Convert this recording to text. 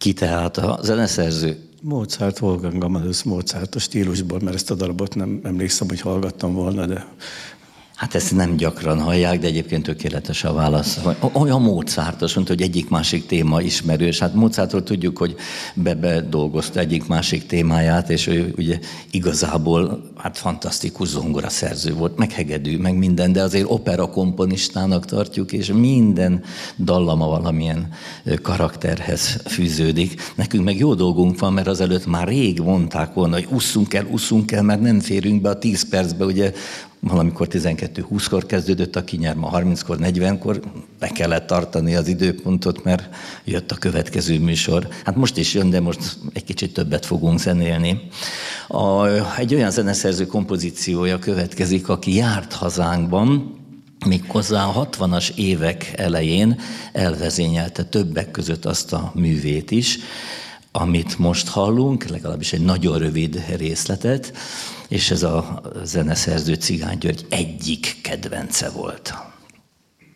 Ki tehát a zeneszerző? Mozart, Wolfgang Amadeus Mozart a stílusból, mert ezt a darabot nem emlékszem, hogy hallgattam volna, de... Hát ezt nem gyakran hallják, de egyébként tökéletes a válasz. Olyan Mozartos, mondta, hogy egyik-másik téma ismerős. Hát Mozartról tudjuk, hogy Bebe dolgozta egyik-másik témáját, és ő ugye igazából hát fantasztikus zongoraszerző volt, meg hegedű, meg minden, de azért opera komponistának tartjuk, és minden dallama valamilyen karakterhez fűződik. Nekünk meg jó dolgunk van, mert azelőtt már rég mondták volna, hogy usszunk el, mert nem férünk be a 10 percbe, ugye valamikor 12:20-kor kezdődött a kinyer, ma 30-kor, 40-kor be kellett tartani az időpontot, mert jött a következő műsor. Hát most is jön, de most egy kicsit többet fogunk zenélni. Egy olyan zeneszerző kompozíciója következik, aki járt hazánkban, méghozzá a 60-as évek elején elvezényelte többek között azt a művét is, amit most hallunk, legalábbis egy nagyon rövid részletet, és ez a zeneszerző Cigány György egyik kedvence volt.